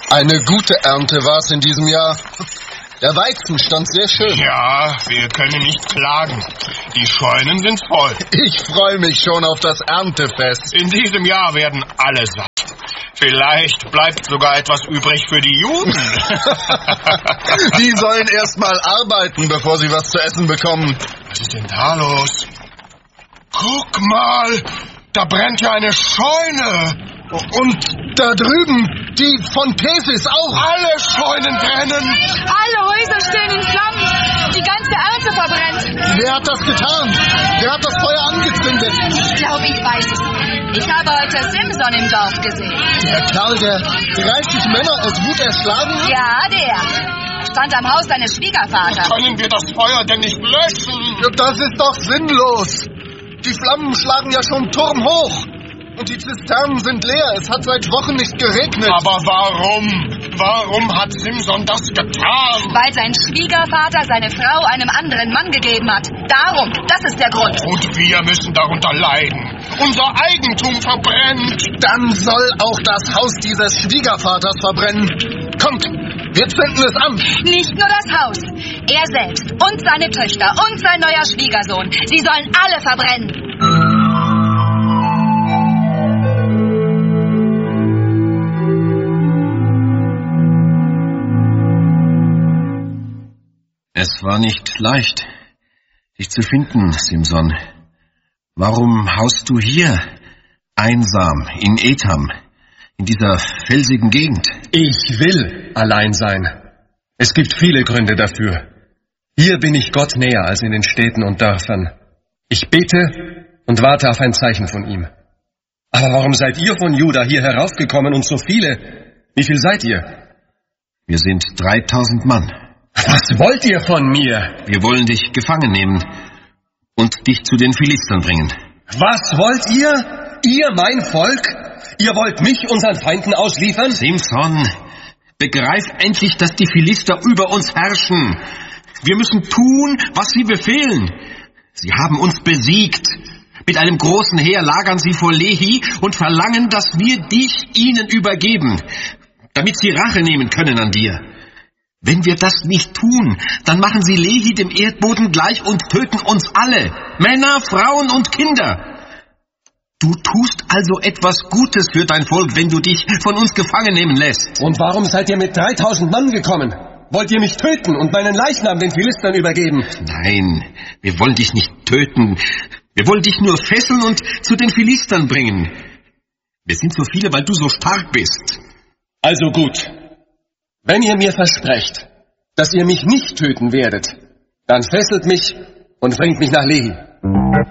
Eine gute Ernte war es in diesem Jahr. Der Weizen stand sehr schön. Ja, wir können nicht klagen. Die Scheunen sind voll. Ich freue mich schon auf das Erntefest. In diesem Jahr werden alle satt. Vielleicht bleibt sogar etwas übrig für die Juden. Die sollen erst mal arbeiten, bevor sie was zu essen bekommen. Was ist denn da los? Guck mal, da brennt ja eine Scheune. Und da drüben, die von Tephes auch. Alle Scheunen brennen. Alle Häuser stehen in Flammen. Die ganze Ernte verbrennt. Wer hat das getan? Wer hat das Feuer angezündet? Ich glaube, ich weiß es. Ich habe heute Simson im Dorf gesehen. Der Kerl, der 30 Männer aus Wut erschlagen hat? Ja, der. Stand am Haus seines Schwiegervaters. Können wir das Feuer denn nicht löschen? Das ist doch sinnlos. Die Flammen schlagen ja schon turmhoch. Und die Zisternen sind leer. Es hat seit Wochen nicht geregnet. Aber warum? Warum hat Simson das getan? Weil sein Schwiegervater seine Frau einem anderen Mann gegeben hat. Darum, das ist der Grund. Und wir müssen darunter leiden. Unser Eigentum verbrennt. Dann soll auch das Haus dieses Schwiegervaters verbrennen. Kommt, wir zünden es an. Nicht nur das Haus. Er selbst und seine Töchter und sein neuer Schwiegersohn. Sie sollen alle verbrennen. Es war nicht leicht, dich zu finden, Simson. Warum haust du hier, einsam, in Etham, in dieser felsigen Gegend? Ich will allein sein. Es gibt viele Gründe dafür. Hier bin ich Gott näher als in den Städten und Dörfern. Ich bete und warte auf ein Zeichen von ihm. Aber warum seid ihr von Juda hier heraufgekommen und so viele? Wie viel seid ihr? Wir sind 3000 Mann. Was wollt ihr von mir? Wir wollen dich gefangen nehmen und dich zu den Philistern bringen. Was wollt ihr? Ihr, mein Volk? Ihr wollt mich unseren Feinden ausliefern? Simson, begreif endlich, dass die Philister über uns herrschen. Wir müssen tun, was sie befehlen. Sie haben uns besiegt. Mit einem großen Heer lagern sie vor Lehi und verlangen, dass wir dich ihnen übergeben, damit sie Rache nehmen können an dir. Wenn wir das nicht tun, dann machen sie Lehi dem Erdboden gleich und töten uns alle, Männer, Frauen und Kinder. Du tust also etwas Gutes für dein Volk, wenn du dich von uns gefangen nehmen lässt. Und warum seid ihr mit 3000 Mann gekommen? Wollt ihr mich töten und meinen Leichnam den Philistern übergeben? Nein, wir wollen dich nicht töten. Wir wollen dich nur fesseln und zu den Philistern bringen. Wir sind so viele, weil du so stark bist. Also gut. Wenn ihr mir versprecht, dass ihr mich nicht töten werdet, dann fesselt mich und bringt mich nach Lehi.